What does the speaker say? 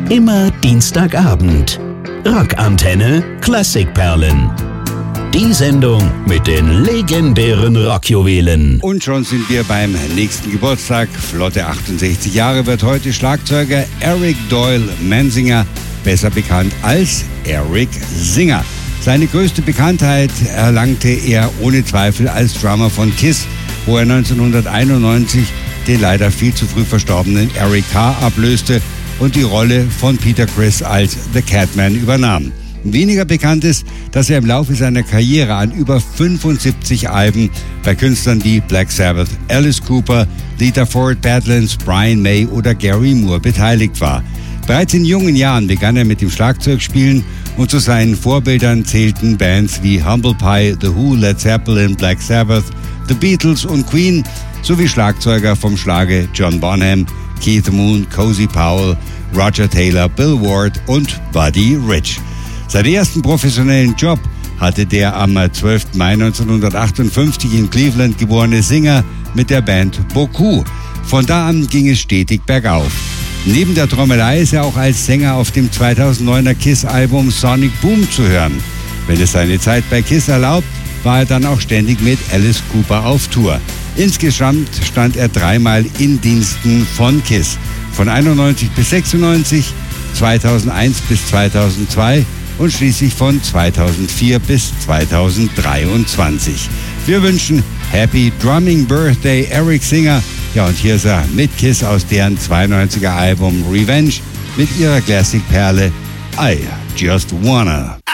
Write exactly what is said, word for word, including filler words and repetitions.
Immer Dienstagabend. Rockantenne Klassikperlen. Die Sendung mit den legendären Rockjuwelen. Und schon sind wir beim nächsten Geburtstag. Flotte achtundsechzig Jahre wird heute Schlagzeuger Eric Doyle Mansinger, besser bekannt als Eric Singer. Seine größte Bekanntheit erlangte er ohne Zweifel als Drummer von Kiss, wo er neunzehnhunderteinundneunzig den leider viel zu früh verstorbenen Eric Carr ablöste und die Rolle von Peter Criss als The Catman übernahm. Weniger bekannt ist, dass er im Laufe seiner Karriere an über fünfundsiebzig Alben bei Künstlern wie Black Sabbath, Alice Cooper, Lita Ford, Badlands, Brian May oder Gary Moore beteiligt war. Bereits in jungen Jahren begann er mit dem Schlagzeugspielen und zu seinen Vorbildern zählten Bands wie Humble Pie, The Who, Led Zeppelin, Black Sabbath, The Beatles und Queen sowie Schlagzeuger vom Schlage John Bonham, Keith Moon, Cozy Powell, Roger Taylor, Bill Ward und Buddy Rich. Seinen ersten professionellen Job hatte der am zwölften Mai neunzehnhundertachtundfünfzig in Cleveland geborene Singer mit der Band Boku. Von da an ging es stetig bergauf. Neben der Trommelei ist er auch als Sänger auf dem zweitausenddeuner Kiss-Album Sonic Boom zu hören. Wenn es seine Zeit bei Kiss erlaubt, war er dann auch ständig mit Alice Cooper auf Tour. Insgesamt stand er dreimal in Diensten von Kiss. Von einundneunzig bis sechsundneunzig, zweitausendeins bis zweitausendzwei und schließlich von zweitausendvier bis zweitausenddreiundzwanzig. Wir wünschen Happy Drumming Birthday Eric Singer. Ja, und hier ist er mit Kiss aus deren zweiundneunziger Album Revenge mit ihrer Classic-Perle I Just Wanna.